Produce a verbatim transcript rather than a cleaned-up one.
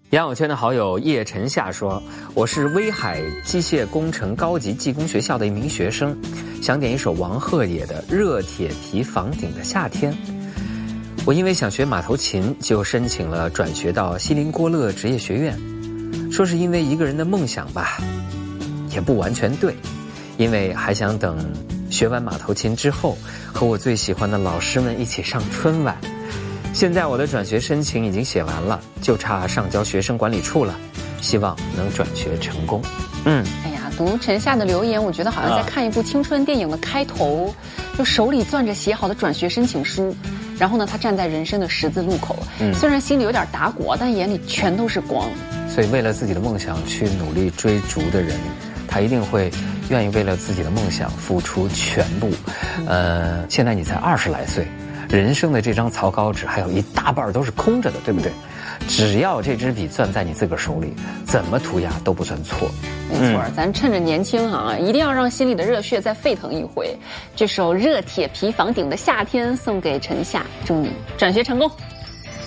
杨友圈的好友叶晨夏说：“我是威海机械工程高级技工学校的一名学生，想点一首王鹤野的《热铁皮房顶的夏天》。我因为想学马头琴，就申请了转学到锡林郭勒职业学院。说是因为一个人的梦想吧，也不完全对，因为还想等学完马头琴之后，和我最喜欢的老师们一起上春晚。现在我的转学申请已经写完了，就差上交学生管理处了，希望能转学成功。”嗯， 哎呀，读陈夏的留言，我觉得好像在看一部青春电影的开头，啊、就手里攥着写好的转学申请书，然后呢，他站在人生的十字路口，嗯，虽然心里有点打鼓，但眼里全都是光。 所以，为了自己的梦想去努力追逐的人，他一定会愿意为了自己的梦想付出全部。嗯、呃，现在你才二十来岁。人生的这张草稿纸还有一大半都是空着的，对不对？只要这支笔攥在你自个儿手里，怎么涂鸦都不算错。 没错，嗯、咱趁着年轻啊，一定要让心里的热血再沸腾一回。这首《热铁皮房顶的夏天》送给陈夏，祝你转学成功。